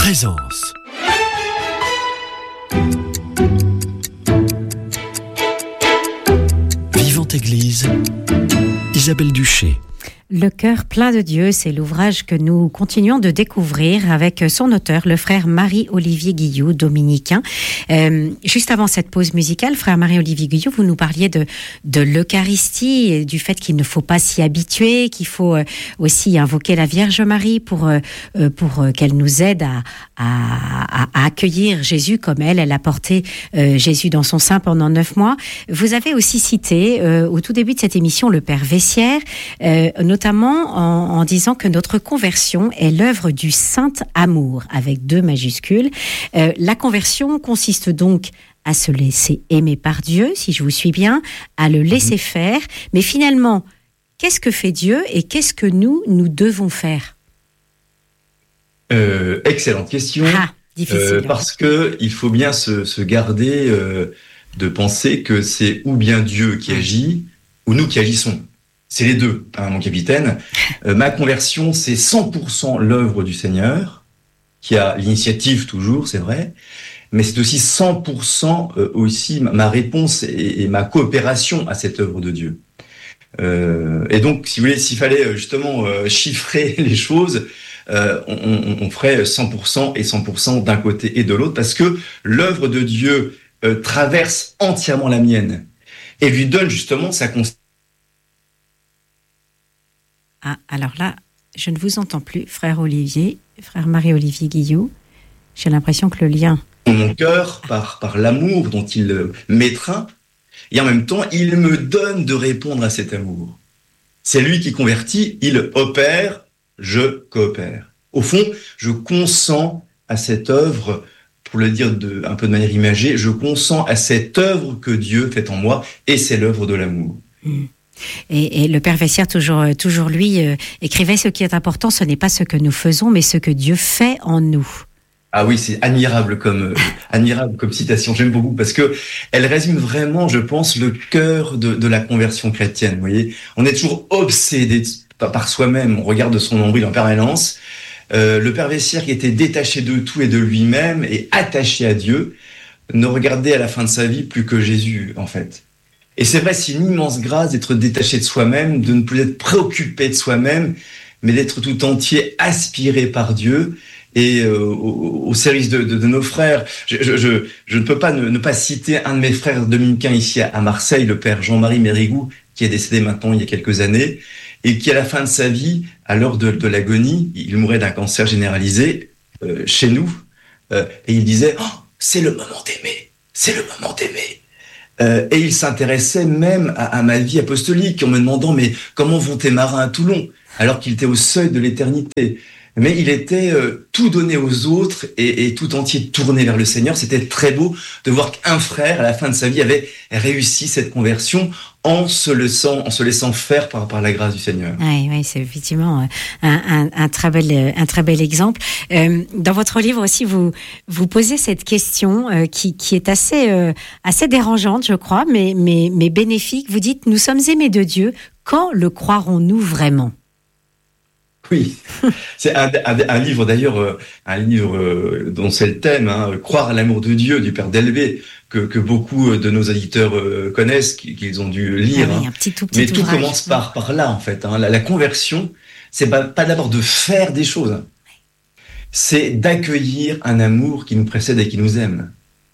Présence. Vivante Église, Isabelle Duché. Le cœur plein de Dieu, c'est l'ouvrage que nous continuons de découvrir avec son auteur, le frère Marie-Olivier Guillou, dominicain. Juste avant cette pause musicale, frère Marie-Olivier Guillou, vous nous parliez de l'Eucharistie et du fait qu'il ne faut pas s'y habituer, qu'il faut aussi invoquer la Vierge Marie pour qu'elle nous aide à accueillir Jésus comme elle a porté Jésus dans son sein pendant 9 mois. Vous avez aussi cité au tout début de cette émission le Père Vessière, notamment en disant que notre conversion est l'œuvre du saint amour, avec 2 majuscules. La conversion consiste donc à se laisser aimer par Dieu, si je vous suis bien, à le laisser faire. Mais finalement, qu'est-ce que fait Dieu et qu'est-ce que nous devons faire ? Excellente question. Difficile. Parce que il faut bien se garder de penser que c'est ou bien Dieu qui agit, ou nous qui agissons. C'est les deux, mon capitaine. Ma conversion, c'est 100% l'œuvre du Seigneur, qui a l'initiative toujours, c'est vrai, mais c'est aussi 100% aussi ma réponse et ma coopération à cette œuvre de Dieu. Et donc, si vous voulez, s'il fallait justement chiffrer les choses, on ferait 100% et 100% d'un côté et de l'autre, parce que l'œuvre de Dieu traverse entièrement la mienne et lui donne justement sa constance. Ah, alors là, je ne vous entends plus, frère Olivier, frère Marie-Olivier Guillou. J'ai l'impression que le lien... Mon cœur, par l'amour dont il m'étreint, et en même temps, il me donne de répondre à cet amour. C'est lui qui convertit, il opère, je coopère. Au fond, je consens à cette œuvre, pour le dire un peu de manière imagée, je consens à cette œuvre que Dieu fait en moi, et c'est l'œuvre de l'amour. Et le Père Vessière, toujours lui, écrivait: ce qui est important, ce n'est pas ce que nous faisons, mais ce que Dieu fait en nous. Ah oui, c'est admirable comme citation. J'aime beaucoup parce que elle résume vraiment, je pense, le cœur de la conversion chrétienne. Vous voyez, on est toujours obsédé par soi-même. On regarde son nombril en permanence. Le Père Vessière, qui était détaché de tout et de lui-même et attaché à Dieu, ne regardait à la fin de sa vie plus que Jésus, en fait. Et c'est vrai, c'est une immense grâce d'être détaché de soi-même, de ne plus être préoccupé de soi-même, mais d'être tout entier aspiré par Dieu et au service de nos frères. Je ne peux pas ne pas citer un de mes frères dominicains ici à Marseille, le père Jean-Marie Mérigou, qui est décédé maintenant il y a quelques années, et qui à la fin de sa vie, à l'heure de l'agonie, il mourait d'un cancer généralisé chez nous, et il disait « c'est le moment d'aimer, c'est le moment d'aimer ». Et il s'intéressait même à ma vie apostolique en me demandant « mais comment vont tes marins à Toulon ?» alors qu'il était au seuil de l'éternité. Mais il était tout donné aux autres et tout entier tourné vers le Seigneur. C'était très beau de voir qu'un frère, à la fin de sa vie, avait réussi cette conversion en se laissant faire par la grâce du Seigneur. Oui, c'est effectivement un très bel exemple. Dans votre livre aussi, vous posez cette question qui est assez dérangeante, je crois, mais bénéfique. Vous dites: nous sommes aimés de Dieu, quand le croirons-nous vraiment ? Oui, c'est un livre d'ailleurs, dont c'est le thème, Croire à l'amour de Dieu, du Père Delvey, que beaucoup de nos auditeurs connaissent, qu'ils ont dû lire. Ah oui, mais tout commence par là, en fait. La conversion, c'est pas d'abord de faire des choses, c'est d'accueillir un amour qui nous précède et qui nous aime.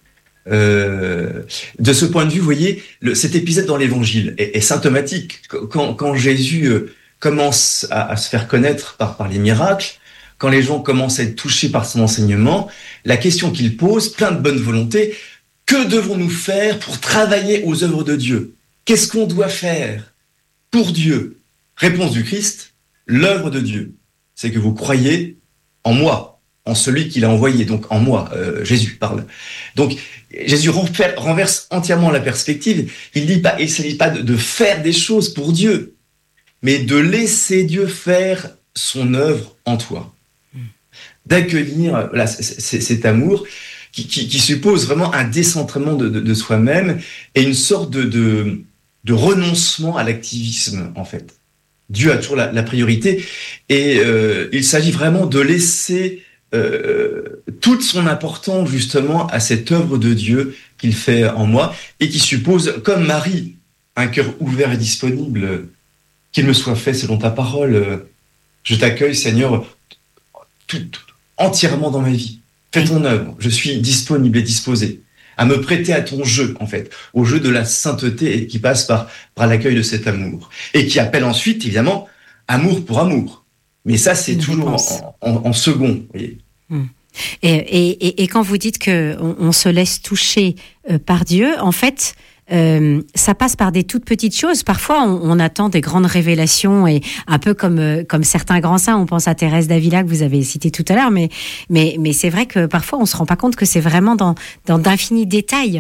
De ce point de vue, vous voyez, cet épisode dans l'Évangile est symptomatique. Quand Jésus commence à se faire connaître par les miracles, quand les gens commencent à être touchés par son enseignement, la question qu'il pose, plein de bonne volonté: que devons-nous faire pour travailler aux œuvres de Dieu ? Qu'est-ce qu'on doit faire pour Dieu ? Réponse du Christ: l'œuvre de Dieu, c'est que vous croyez en moi, en celui qu'il a envoyé, donc en moi, Jésus parle. Donc Jésus renverse entièrement la perspective. Il ne s'agit pas de faire des choses pour Dieu, mais de laisser Dieu faire son œuvre en toi. D'accueillir cet amour qui suppose vraiment un décentrement de soi-même et une sorte de renoncement à l'activisme, en fait. Dieu a toujours la priorité et il s'agit vraiment de laisser toute son importance justement à cette œuvre de Dieu qu'il fait en moi et qui suppose, comme Marie, un cœur ouvert et disponible, qu'il me soit fait selon ta parole. Je t'accueille, Seigneur, entièrement dans ma vie. Fais ton œuvre. Je suis disponible et disposé à me prêter à ton jeu, en fait, au jeu de la sainteté et qui passe par l'accueil de cet amour. Et qui appelle ensuite, évidemment, amour pour amour. Mais ça, c'est toujours en second. Vous voyez. Et quand vous dites qu'on se laisse toucher par Dieu, en fait, ça passe par des toutes petites choses. Parfois, on attend des grandes révélations, et un peu comme certains grands saints. On pense à Thérèse d'Avila que vous avez cité tout à l'heure, mais c'est vrai que parfois on se rend pas compte que c'est vraiment dans d'infinis détails.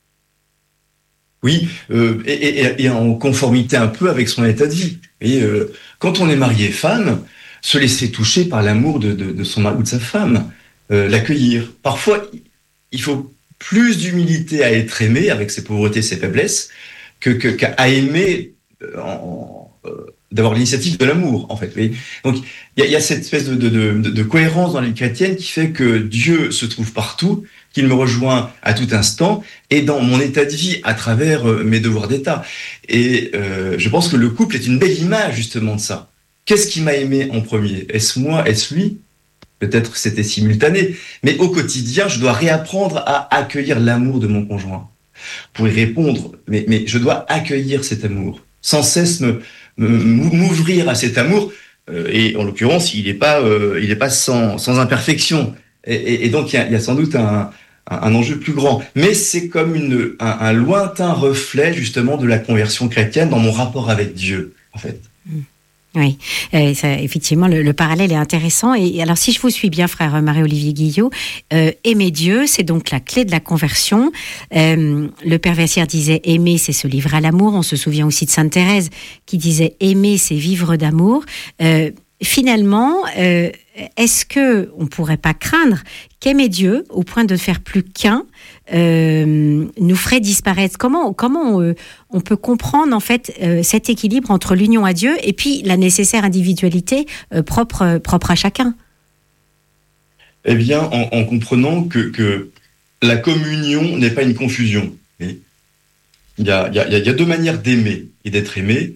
Oui, et en conformité un peu avec son état de vie. Et quand on est marié femme, se laisser toucher par l'amour de son mari ou de sa femme, l'accueillir. Parfois, il faut plus d'humilité à être aimé avec ses pauvretés, ses faiblesses, qu'à aimer d'avoir l'initiative de l'amour, en fait. Oui. Donc, il y a cette espèce de cohérence dans la vie chrétienne qui fait que Dieu se trouve partout, qu'il me rejoint à tout instant, et dans mon état de vie, à travers mes devoirs d'État. Et je pense que le couple est une belle image, justement, de ça. Qu'est-ce qui m'a aimé en premier ? Est-ce moi ? Est-ce lui ? Peut-être c'était simultané, mais au quotidien, je dois réapprendre à accueillir l'amour de mon conjoint. Pour y répondre, mais je dois accueillir cet amour, sans cesse m'ouvrir à cet amour, et en l'occurrence, il n'est pas sans imperfection. Et donc, il y a sans doute un enjeu plus grand. Mais c'est comme un lointain reflet, justement, de la conversion chrétienne dans mon rapport avec Dieu, en fait. Oui, effectivement, le parallèle est intéressant. Et alors, si je vous suis bien, frère Marie-Olivier Guillot, aimer Dieu, c'est donc la clé de la conversion. Le Père Versière disait « aimer, c'est se livrer à l'amour ». On se souvient aussi de Sainte Thérèse qui disait « aimer, c'est vivre d'amour ». Finalement, est-ce que on pourrait pas craindre qu'aimer Dieu au point de faire plus qu'un nous ferait disparaître ? Comment on peut comprendre en fait cet équilibre entre l'union à Dieu et puis la nécessaire individualité propre à chacun ? Eh bien, en comprenant que la communion n'est pas une confusion. Il y a deux manières d'aimer et d'être aimé.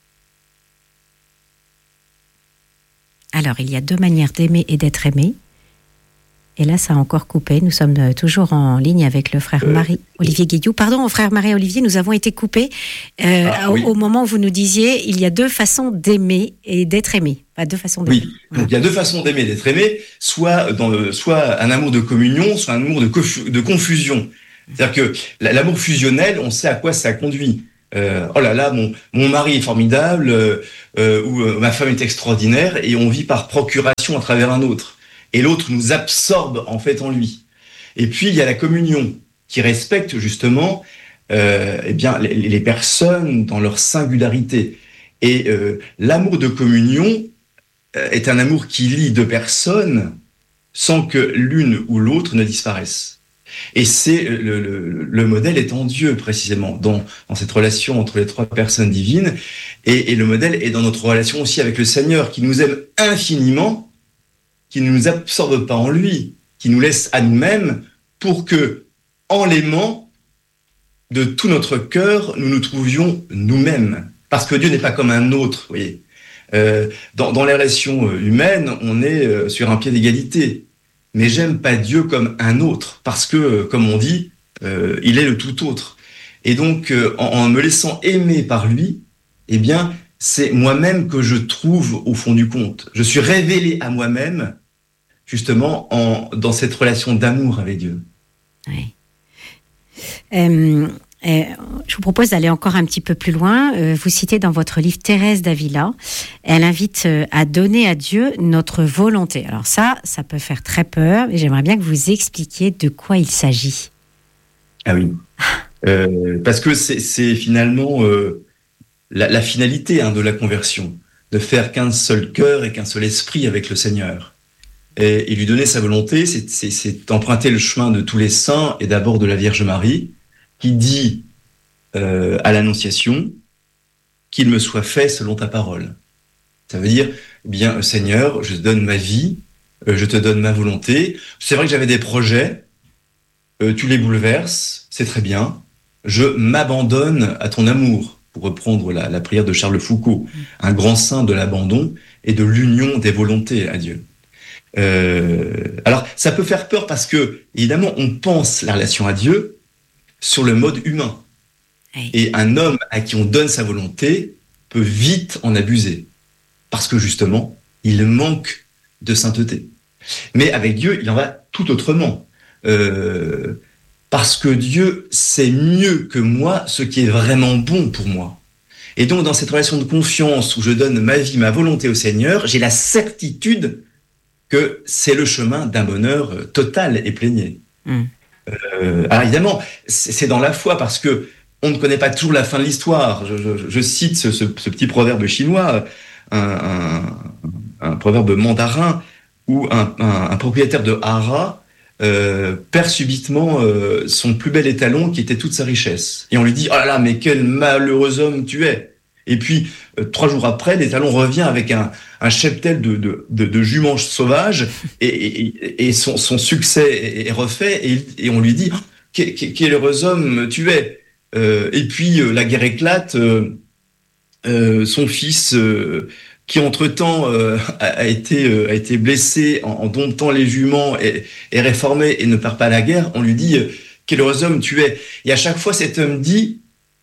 Alors, il y a deux manières d'aimer et d'être aimé. Et là, ça a encore coupé. Nous sommes toujours en ligne avec le frère Marie-Olivier Guillou. Pardon, frère Marie-Olivier, nous avons été coupés oui. Au moment où vous nous disiez il y a deux façons d'aimer et d'être aimé. Pas deux façons d'aimer. Oui, donc il y a deux façons d'aimer et d'être aimé, soit un amour de communion, soit un amour de confusion. C'est-à-dire que l'amour fusionnel, on sait à quoi ça conduit. Oh là là, mon mari est formidable, ou ma femme est extraordinaire, et on vit par procuration à travers un autre. Et l'autre nous absorbe en fait en lui. Et puis il y a la communion qui respecte justement les personnes dans leur singularité. Et l'amour de communion est un amour qui lie deux personnes sans que l'une ou l'autre ne disparaisse. Et c'est le modèle est en Dieu précisément, dans cette relation entre les trois personnes divines, et le modèle est dans notre relation aussi avec le Seigneur, qui nous aime infiniment, qui ne nous absorbe pas en lui, qui nous laisse à nous-mêmes, pour que, en l'aimant, de tout notre cœur, nous nous trouvions nous-mêmes. Parce que Dieu n'est pas comme un autre, vous voyez. Dans les relations humaines, on est sur un pied d'égalité. Mais j'aime pas Dieu comme un autre, parce que, comme on dit, il est le tout autre. Et donc, en me laissant aimer par lui, eh bien, c'est moi-même que je trouve au fond du compte. Je suis révélé à moi-même, justement, dans cette relation d'amour avec Dieu. Oui. Je vous propose d'aller encore un petit peu plus loin. Vous citez dans votre livre Thérèse d'Avila. Elle invite à donner à Dieu notre volonté. Alors ça peut faire très peur. Et j'aimerais bien que vous expliquiez de quoi il s'agit. Ah oui. Parce que c'est finalement la finalité de la conversion, de faire qu'un seul cœur et qu'un seul esprit avec le Seigneur. Et lui donner sa volonté, c'est emprunter le chemin de tous les saints et d'abord de la Vierge Marie, qui dit à l'Annonciation qu'il me soit fait selon ta parole. Ça veut dire, eh bien, Seigneur, je donne ma vie je te donne ma volonté. C'est vrai que j'avais des projets, tu les bouleverses, c'est très bien. Je m'abandonne à ton amour, pour reprendre la prière de Charles Foucault, un grand saint de l'abandon et de l'union des volontés à Dieu. Alors, ça peut faire peur parce que, évidemment, on pense la relation à Dieu sur le mode humain. Oui. Et un homme à qui on donne sa volonté peut vite en abuser. Parce que, justement, il manque de sainteté. Mais avec Dieu, il en va tout autrement. Parce que Dieu sait mieux que moi ce qui est vraiment bon pour moi. Et donc, dans cette relation de confiance où je donne ma vie, ma volonté au Seigneur, j'ai la certitude que c'est le chemin d'un bonheur total et plénier. Alors évidemment, c'est dans la foi parce que on ne connaît pas toujours la fin de l'histoire. Je cite ce petit proverbe chinois, un proverbe mandarin où un propriétaire de haras perd subitement son plus bel étalon qui était toute sa richesse. Et on lui dit « Oh là là, mais quel malheureux homme tu es !» Et puis, 3 jours après, l'étalon revient avec un cheptel de juments sauvages et son succès est refait et on lui dit oh, « Quel heureux homme tu es !» Et puis, la guerre éclate, son fils... qui entre-temps a été blessé en domptant les juments et réformé et ne part pas à la guerre, on lui dit quel heureux homme tu es. Et à chaque fois, cet homme dit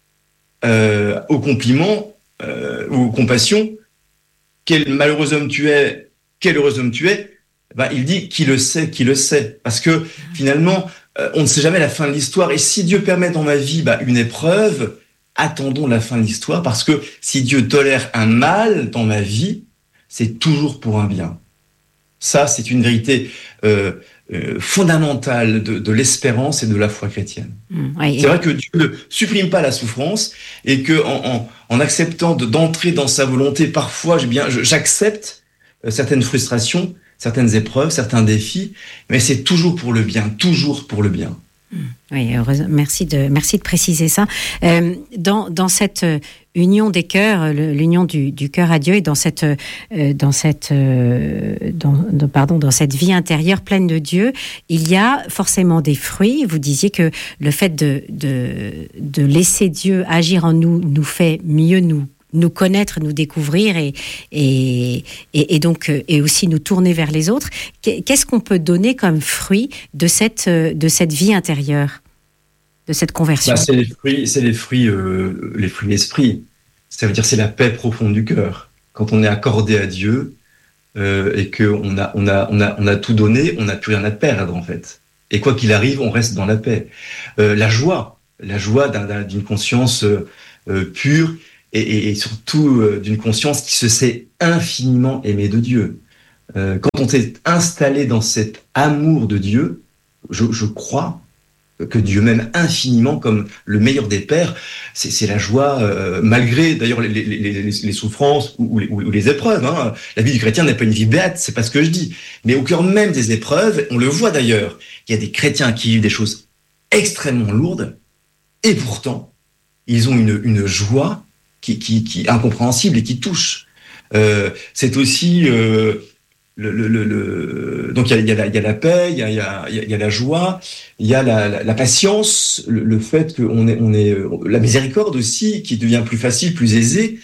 au compliment ou aux compassions quel malheureux homme tu es, quel heureux homme tu es. Ben, il dit qui le sait. Parce que finalement, on ne sait jamais la fin de l'histoire. Et si Dieu permet dans ma vie une épreuve, attendons la fin de l'histoire, parce que si Dieu tolère un mal dans ma vie, c'est toujours pour un bien. Ça, c'est une vérité fondamentale de l'espérance et de la foi chrétienne. Oui, c'est vrai que Dieu ne supprime pas la souffrance et que en acceptant d'entrer dans sa volonté, parfois, j'accepte certaines frustrations, certaines épreuves, certains défis, mais c'est toujours pour le bien, toujours pour le bien. Oui, merci de préciser ça. Dans cette union des cœurs, l'union du cœur à Dieu, et dans cette vie intérieure pleine de Dieu, il y a forcément des fruits. Vous disiez que le fait de laisser Dieu agir en nous nous fait mieux nous connaître, nous découvrir et donc et aussi nous tourner vers les autres. Qu'est-ce qu'on peut donner comme fruit de cette vie intérieure, de cette conversion? C'est les fruits d'esprit. Ça veut dire c'est la paix profonde du cœur. Quand on est accordé à Dieu et que on a tout donné, on n'a plus rien à perdre en fait. Et quoi qu'il arrive, on reste dans la paix. La joie d'une conscience pure. Et surtout d'une conscience qui se sait infiniment aimée de Dieu. Quand on s'est installé dans cet amour de Dieu, je crois que Dieu m'aime infiniment comme le meilleur des pères. C'est la joie, malgré d'ailleurs les souffrances ou les épreuves. Hein. La vie du chrétien n'est pas une vie béate, c'est pas ce que je dis. Mais au cœur même des épreuves, on le voit d'ailleurs, il y a des chrétiens qui vivent des choses extrêmement lourdes, et pourtant, ils ont une joie qui est incompréhensible et qui touche. C'est aussi donc il y a la paix, il y a la joie, il y a la patience, le fait qu'on est la miséricorde aussi qui devient plus facile, plus aisée.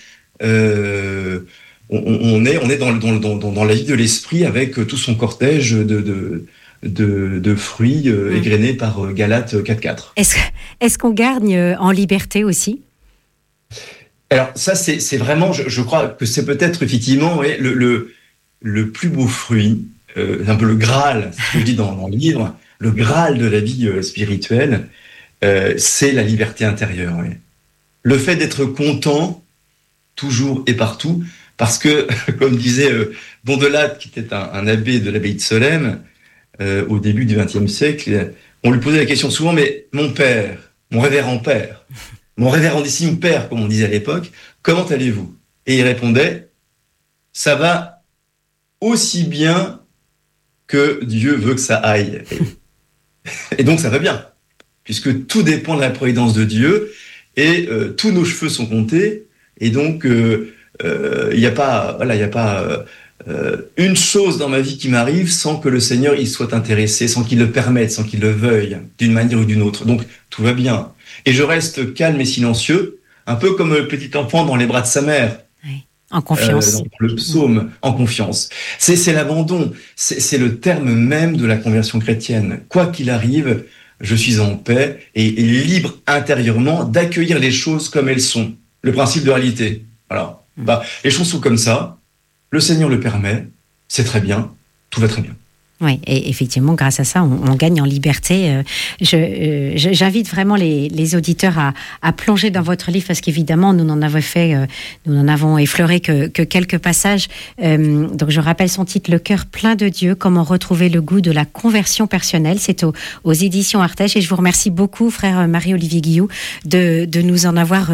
On est dans la vie de l'esprit avec tout son cortège de fruits égrenés par Galates 4.4. Est-ce qu'on gagne en liberté aussi? Alors ça, c'est vraiment, je crois que c'est peut-être effectivement le plus beau fruit, un peu le Graal, ce que je dis dans le livre, le Graal de la vie spirituelle, c'est la liberté intérieure. Oui. Le fait d'être content toujours et partout, parce que, comme disait Bondelat, qui était un abbé de l'abbaye de Solesmes, au début du XXe siècle, on lui posait la question souvent, mais mon père, mon révérend père, mon révérendissime père, comme on disait à l'époque, comment allez-vous? Et il répondait, ça va aussi bien que Dieu veut que ça aille. Et donc ça va bien, puisque tout dépend de la providence de Dieu, et tous nos cheveux sont comptés, et donc il n'y a pas une chose dans ma vie qui m'arrive sans que le Seigneur y soit intéressé, sans qu'il le permette, sans qu'il le veuille, d'une manière ou d'une autre. Donc, tout va bien. Et je reste calme et silencieux, un peu comme le petit enfant dans les bras de sa mère. Oui. En confiance. Dans le psaume, en confiance. C'est l'abandon. C'est le terme même de la conversion chrétienne. Quoi qu'il arrive, je suis en paix et libre intérieurement d'accueillir les choses comme elles sont. Le principe de réalité. Voilà. Les choses sont comme ça. Le Seigneur le permet, c'est très bien, tout va très bien. Oui, et effectivement, grâce à ça, on gagne en liberté. J'invite vraiment les auditeurs à plonger dans votre livre, parce qu'évidemment, nous n'en avons effleuré que quelques passages. Donc, je rappelle son titre, Le cœur plein de Dieu, comment retrouver le goût de la conversion personnelle. C'est aux éditions Artege, et je vous remercie beaucoup, frère Marie-Olivier Guillou, de nous en avoir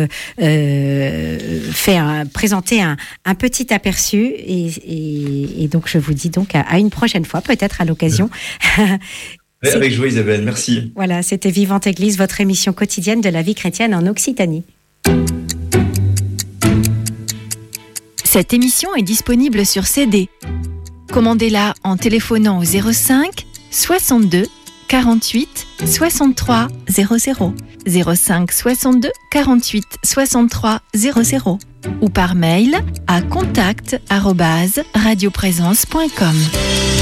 présenté un petit aperçu. Et donc, je vous dis donc à une prochaine fois, peut-être à l'occasion. Avec joie, Isabelle, merci. Voilà, c'était Vivante Église, votre émission quotidienne de la vie chrétienne en Occitanie. Cette émission est disponible sur CD. Commandez-la en téléphonant au 05 62 48 63 00, 05 62 48 63 00 ou par mail à contact@radioprésence.com.